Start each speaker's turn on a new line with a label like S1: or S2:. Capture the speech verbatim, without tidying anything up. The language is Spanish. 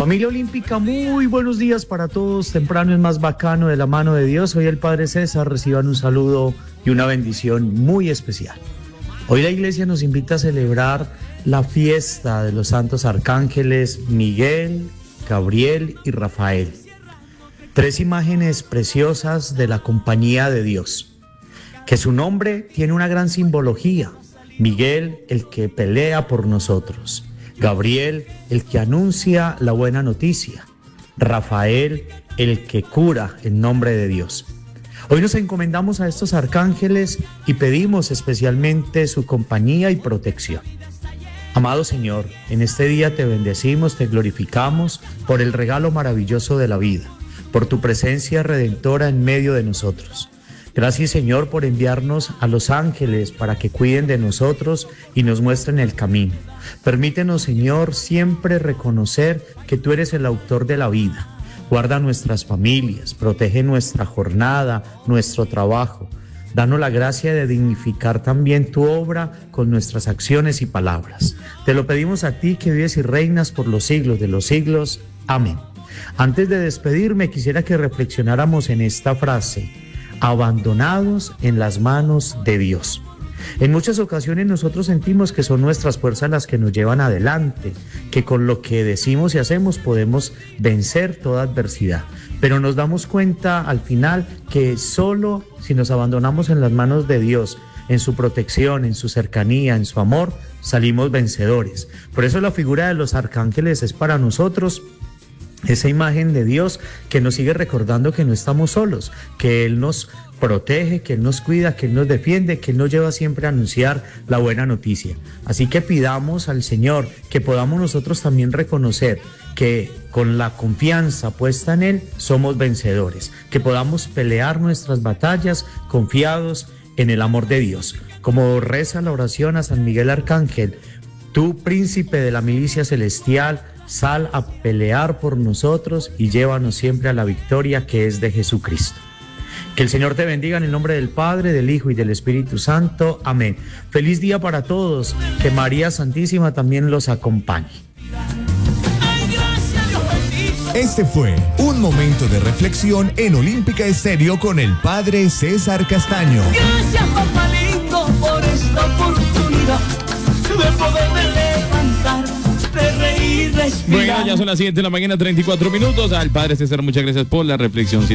S1: Familia Olímpica, muy buenos días para todos. Temprano es más bacano de la mano de Dios. Hoy el Padre César, reciban un saludo y una bendición muy especial. Hoy la iglesia nos invita a celebrar la fiesta de los santos arcángeles Miguel, Gabriel y Rafael. Tres imágenes preciosas de la compañía de Dios, que su nombre tiene una gran simbología. Miguel, el que pelea por nosotros. Gabriel, el que anuncia la buena noticia. Rafael, el que cura en nombre de Dios. Hoy nos encomendamos a estos arcángeles y pedimos especialmente su compañía y protección. Amado Señor, en este día te bendecimos, te glorificamos por el regalo maravilloso de la vida, por tu presencia redentora en medio de nosotros. Gracias, Señor, por enviarnos a los ángeles para que cuiden de nosotros y nos muestren el camino. Permítenos, Señor, siempre reconocer que tú eres el autor de la vida. Guarda nuestras familias, protege nuestra jornada, nuestro trabajo. Danos la gracia de dignificar también tu obra con nuestras acciones y palabras. Te lo pedimos a ti que vives y reinas por los siglos de los siglos. Amén. Antes de despedirme, quisiera que reflexionáramos en esta frase: abandonados en las manos de Dios. En muchas ocasiones nosotros sentimos que son nuestras fuerzas las que nos llevan adelante, que con lo que decimos y hacemos podemos vencer toda adversidad. Pero nos damos cuenta al final que solo si nos abandonamos en las manos de Dios, en su protección, en su cercanía, en su amor, salimos vencedores. Por eso la figura de los arcángeles es para nosotros esa imagen de Dios que nos sigue recordando que no estamos solos, que Él nos protege, que Él nos cuida, que Él nos defiende, que Él nos lleva siempre a anunciar la buena noticia. Así que pidamos al Señor que podamos nosotros también reconocer que con la confianza puesta en Él somos vencedores, que podamos pelear nuestras batallas confiados en el amor de Dios. Como reza la oración a San Miguel Arcángel: tú, príncipe de la milicia celestial, sal a pelear por nosotros y llévanos siempre a la victoria que es de Jesucristo. Que el Señor te bendiga en el nombre del Padre, del Hijo y del Espíritu Santo. Amén. Feliz día para todos. Que María Santísima también los acompañe.
S2: Este fue un momento de reflexión en Olímpica Estéreo con el Padre César Castaño.
S3: Gracias, papá lindo, por esta oportunidad de poderme levantar, de reír, respirar.
S4: Bueno, ya son las siete de la mañana, treinta y cuatro minutos. Al Padre César, muchas gracias por la reflexión.